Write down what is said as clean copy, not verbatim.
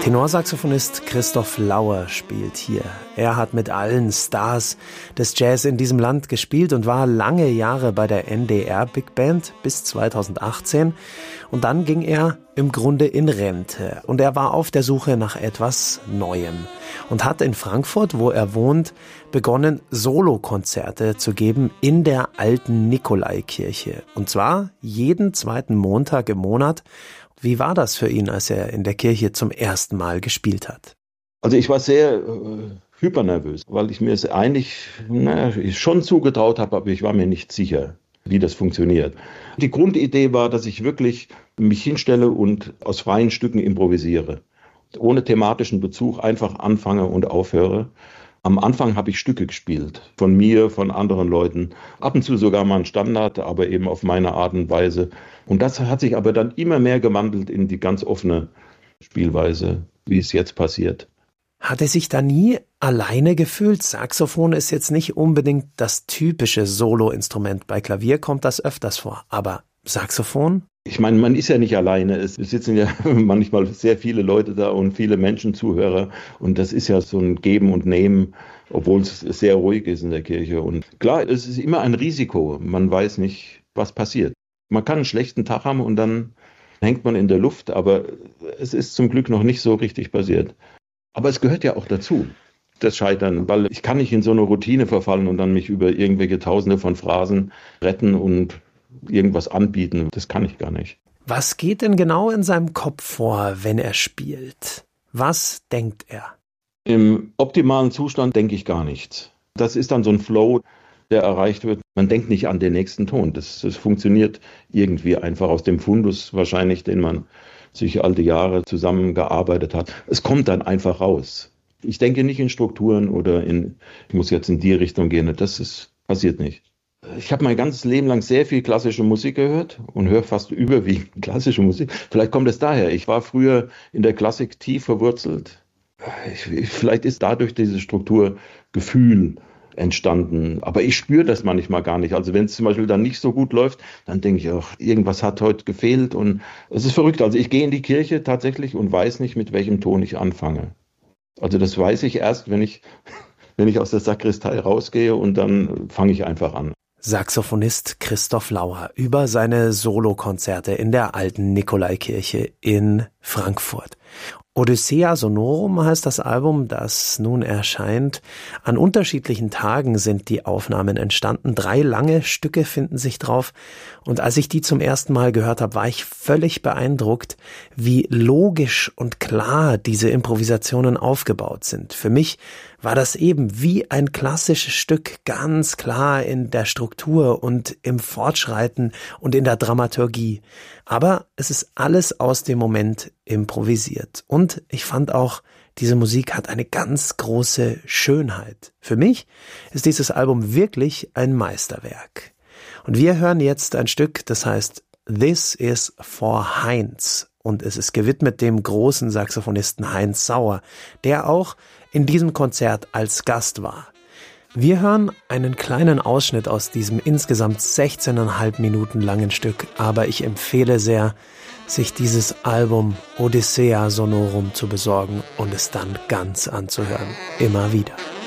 Tenorsaxophonist Christoph Lauer spielt hier. Er hat mit allen Stars des Jazz in diesem Land gespielt und war lange Jahre bei der NDR Big Band bis 2018. Und dann ging er im Grunde in Rente. Und er war auf der Suche nach etwas Neuem und hat in Frankfurt, wo er wohnt, begonnen, Solokonzerte zu geben in der alten Nikolaikirche. Und zwar jeden zweiten Montag im Monat. Wie war das für ihn, als er in der Kirche zum ersten Mal gespielt hat? Also ich war sehr hypernervös, weil ich mir es eigentlich schon zugetraut habe, aber ich war mir nicht sicher, wie das funktioniert. Die Grundidee war, dass ich wirklich mich hinstelle und aus freien Stücken improvisiere. Ohne thematischen Bezug einfach anfange und aufhöre. Am Anfang habe ich Stücke gespielt, von mir, von anderen Leuten, ab und zu sogar mal ein Standard, aber eben auf meine Art und Weise. Und das hat sich aber dann immer mehr gewandelt in die ganz offene Spielweise, wie es jetzt passiert. Hat er sich da nie alleine gefühlt? Saxophon ist jetzt nicht unbedingt das typische Soloinstrument. Bei Klavier kommt das öfters vor, aber Saxophon? Ich meine, man ist ja nicht alleine. Es sitzen ja manchmal sehr viele Leute da und viele Menschen, Zuhörer. Und das ist ja so ein Geben und Nehmen, obwohl es sehr ruhig ist in der Kirche. Und klar, es ist immer ein Risiko. Man weiß nicht, was passiert. Man kann einen schlechten Tag haben und dann hängt man in der Luft. Aber es ist zum Glück noch nicht so richtig passiert. Aber es gehört ja auch dazu, das Scheitern. Weil ich kann nicht in so eine Routine verfallen und dann mich über irgendwelche Tausende von Phrasen retten und irgendwas anbieten. Das kann ich gar nicht. Was geht denn genau in seinem Kopf vor, wenn er spielt? Was denkt er? Im optimalen Zustand denke ich gar nichts. Das ist dann so ein Flow, der erreicht wird. Man denkt nicht an den nächsten Ton. Das funktioniert irgendwie einfach aus dem Fundus wahrscheinlich, den man sich all die Jahre zusammengearbeitet hat. Es kommt dann einfach raus. Ich denke nicht in Strukturen oder ich muss jetzt in die Richtung gehen. Das passiert nicht. Ich habe mein ganzes Leben lang sehr viel klassische Musik gehört und höre fast überwiegend klassische Musik. Vielleicht kommt es daher. Ich war früher in der Klassik tief verwurzelt. Vielleicht ist dadurch dieses Strukturgefühl entstanden. Aber ich spüre das manchmal gar nicht. Also wenn es zum Beispiel dann nicht so gut läuft, dann denke ich, ach, irgendwas hat heute gefehlt. Und es ist verrückt. Also ich gehe in die Kirche tatsächlich und weiß nicht, mit welchem Ton ich anfange. Also das weiß ich erst, wenn ich aus der Sakristei rausgehe und dann fange ich einfach an. Saxophonist Christoph Lauer über seine Solokonzerte in der alten Nikolaikirche in Frankfurt. Odyssea Sonorum heißt das Album, das nun erscheint. An unterschiedlichen Tagen sind die Aufnahmen entstanden. 3 lange Stücke finden sich drauf. Und als ich die zum ersten Mal gehört habe, war ich völlig beeindruckt, wie logisch und klar diese Improvisationen aufgebaut sind. Für mich war das eben wie ein klassisches Stück, ganz klar in der Struktur und im Fortschreiten und in der Dramaturgie. Aber es ist alles aus dem Moment improvisiert. Und ich fand auch, diese Musik hat eine ganz große Schönheit. Für mich ist dieses Album wirklich ein Meisterwerk. Und wir hören jetzt ein Stück, das heißt This is for Heinz. Und es ist gewidmet dem großen Saxophonisten Heinz Sauer, der auch in diesem Konzert als Gast war. Wir hören einen kleinen Ausschnitt aus diesem insgesamt 16,5 Minuten langen Stück, aber ich empfehle sehr, sich dieses Album Odyssea Sonorum zu besorgen und es dann ganz anzuhören. Immer wieder.